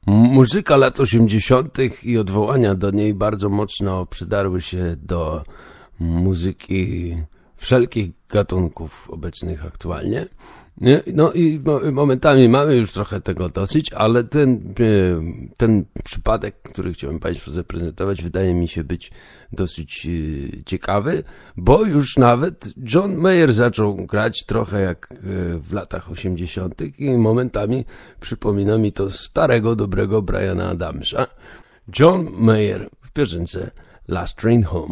Muzyka lat 80. i odwołania do niej bardzo mocno przydarły się do muzyki wszelkich gatunków obecnych aktualnie. No i momentami mamy już trochę tego dosyć, ale ten przypadek, który chciałem Państwu zaprezentować, wydaje mi się być dosyć ciekawy, bo już nawet John Mayer zaczął grać trochę jak w latach 80. i momentami przypomina mi to starego, dobrego Briana Adamsa. John Mayer w piosence Last Train Home.